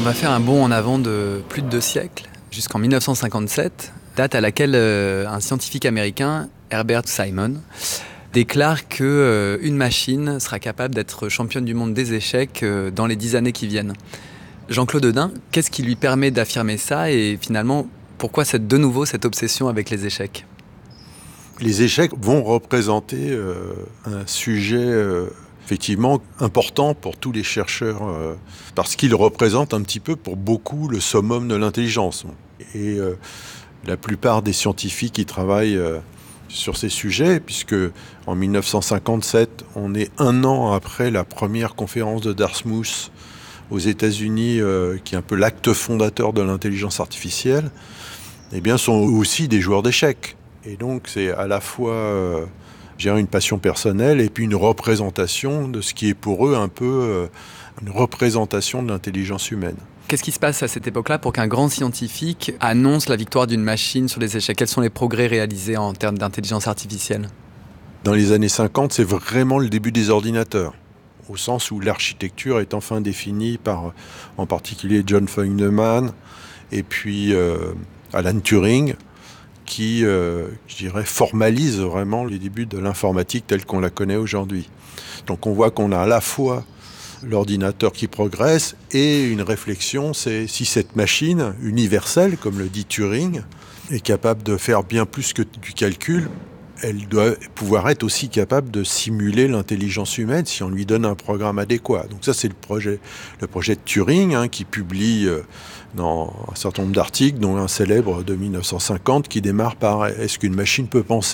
va faire un bond en avant de plus de 2 siècles, jusqu'en 1957, date à laquelle un scientifique américain, Herbert Simon, déclare qu'une machine sera capable d'être championne du monde des échecs dans les 10 années qui viennent. Jean-Claude Hedin, qu'est-ce qui lui permet d'affirmer ça et finalement, pourquoi de nouveau cette obsession avec les échecs ? Les échecs vont représenter un sujet effectivement important pour tous les chercheurs parce qu'ils représentent un petit peu pour beaucoup le summum de l'intelligence. Et la plupart des scientifiques qui travaillent sur ces sujets, puisque en 1957, on est 1 an après la première conférence de Dartmouth aux États-Unis, qui est un peu l'acte fondateur de l'intelligence artificielle, eh bien, sont aussi des joueurs d'échecs. Et donc, c'est à la fois une passion personnelle et puis une représentation de ce qui est pour eux un peu une représentation de l'intelligence humaine. Qu'est-ce qui se passe à cette époque-là pour qu'un grand scientifique annonce la victoire d'une machine sur les échecs ? Quels sont les progrès réalisés en termes d'intelligence artificielle ? Dans les années 50, c'est vraiment le début des ordinateurs, au sens où l'architecture est enfin définie par, en particulier, John Feynman et puis Alan Turing, qui, formalise vraiment les débuts de l'informatique telle qu'on la connaît aujourd'hui. Donc on voit qu'on a à la fois l'ordinateur qui progresse et une réflexion, c'est si cette machine universelle, comme le dit Turing, est capable de faire bien plus que du calcul, elle doit pouvoir être aussi capable de simuler l'intelligence humaine si on lui donne un programme adéquat. Donc ça, c'est le projet de Turing, qui publie dans un certain nombre d'articles, dont un célèbre de 1950 qui démarre par « Est-ce qu'une machine peut penser ?»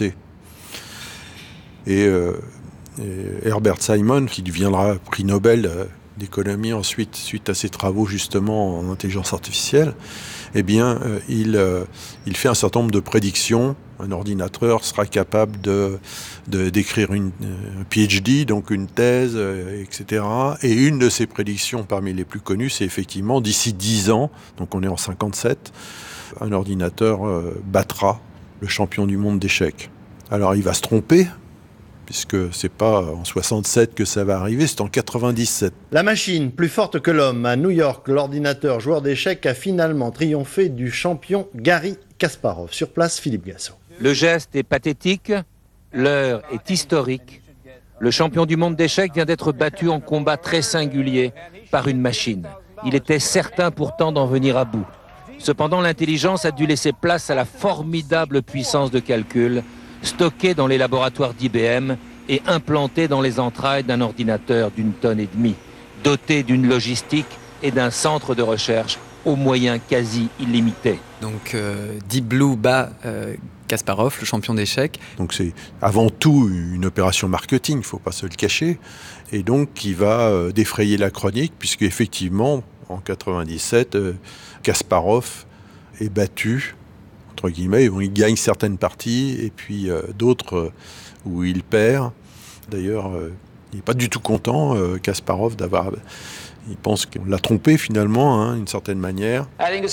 Et Herbert Simon, qui deviendra prix Nobel d'économie ensuite, suite à ses travaux justement en intelligence artificielle, eh bien, il fait un certain nombre de prédictions. Un ordinateur sera capable d'écrire un PhD, donc une thèse, etc. Et une de ses prédictions parmi les plus connues, c'est effectivement d'ici 10 ans, donc on est en 57, un ordinateur battra le champion du monde d'échecs. Alors il va se tromper, puisque c'est pas en 67 que ça va arriver, c'est en 97. La machine, plus forte que l'homme. À New York, l'ordinateur joueur d'échecs a finalement triomphé du champion Garry Kasparov. Sur place, Philippe Gassot. Le geste est pathétique, l'heure est historique. Le champion du monde d'échecs vient d'être battu en combat très singulier par une machine. Il était certain pourtant d'en venir à bout. Cependant, l'intelligence a dû laisser place à la formidable puissance de calcul stockée dans les laboratoires d'IBM et implantée dans les entrailles d'un ordinateur d'1,5 tonne, doté d'une logistique et d'un centre de recherche aux moyens quasi illimités. Donc Deep Blue bat Kasparov, le champion d'échecs. Donc c'est avant tout une opération marketing, il ne faut pas se le cacher, et donc qui va défrayer la chronique, puisque effectivement, en 97, Kasparov est battu, entre guillemets, il gagne certaines parties, et puis d'autres où il perd. D'ailleurs, il n'est pas du tout content, Kasparov, il pense qu'on l'a trompé finalement, d'une certaine manière.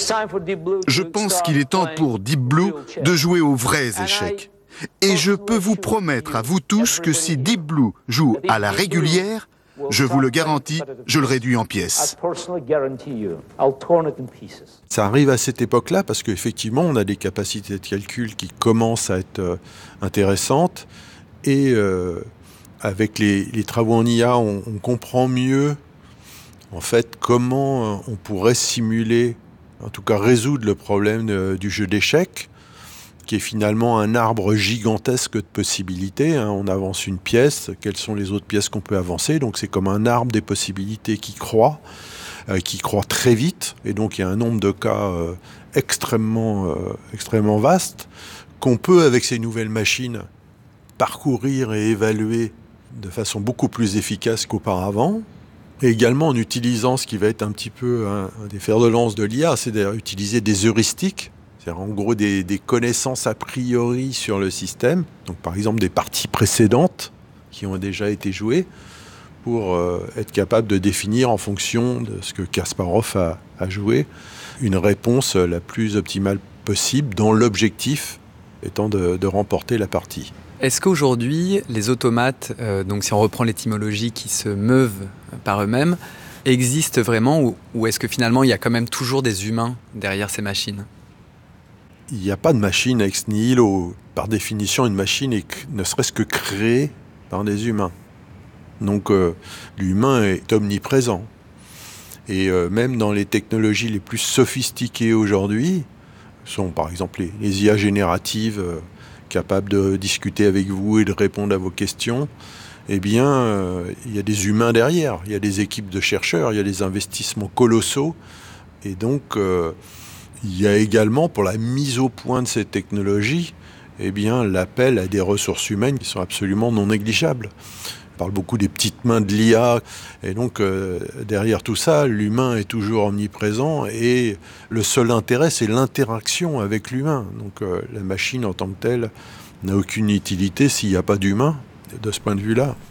Je pense qu'il est temps pour Deep Blue de jouer aux vrais échecs. Et je peux vous promettre à vous tous que si Deep Blue joue à la régulière, je vous le garantis, je le réduis en pièces. Ça arrive à cette époque-là parce qu'effectivement, on a des capacités de calcul qui commencent à être intéressantes. Et avec les travaux en IA, on comprend mieux en fait comment on pourrait simuler, en tout cas résoudre le problème du jeu d'échecs, qui est finalement un arbre gigantesque de possibilités. On avance une pièce, quelles sont les autres pièces qu'on peut avancer? Donc c'est comme un arbre des possibilités qui croît très vite. Et donc il y a un nombre de cas extrêmement vaste qu'on peut, avec ces nouvelles machines, parcourir et évaluer de façon beaucoup plus efficace qu'auparavant. Et également en utilisant ce qui va être un petit peu un des fers de lance de l'IA, c'est d'utiliser des heuristiques, c'est-à-dire en gros des connaissances a priori sur le système, donc par exemple des parties précédentes qui ont déjà été jouées, pour être capable de définir en fonction de ce que Kasparov a joué, une réponse la plus optimale possible, dans l'objectif étant de remporter la partie. Est-ce qu'aujourd'hui, les automates, donc si on reprend l'étymologie, qui se meuvent par eux-mêmes, existent vraiment ou est-ce que finalement il y a quand même toujours des humains derrière ces machines ? Il n'y a pas de machine ex nihilo. Par définition, une machine est ne serait-ce que créée par des humains. Donc l'humain est omniprésent. Et même dans les technologies les plus sophistiquées aujourd'hui, sont par exemple les IA génératives capables de discuter avec vous et de répondre à vos questions, eh bien, il y a des humains derrière, il y a des équipes de chercheurs, il y a des investissements colossaux. Et donc, il y a également, pour la mise au point de ces technologies, eh bien, l'appel à des ressources humaines qui sont absolument non négligeables. On parle beaucoup des petites mains de l'IA. Et donc, derrière tout ça, l'humain est toujours omniprésent. Et le seul intérêt, c'est l'interaction avec l'humain. Donc, la machine en tant que telle n'a aucune utilité s'il n'y a pas d'humain, de ce point de vue-là.